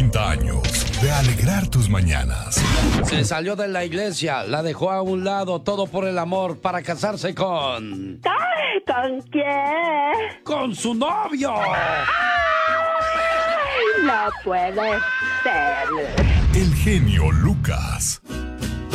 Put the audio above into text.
50 años de alegrar tus mañanas. Se salió de la iglesia, la dejó a un lado, todo por el amor, para casarse con... ¡Ay! ¿Con quién? ¡Con su novio! ¡Ay! No puede ser. El genio Lucas.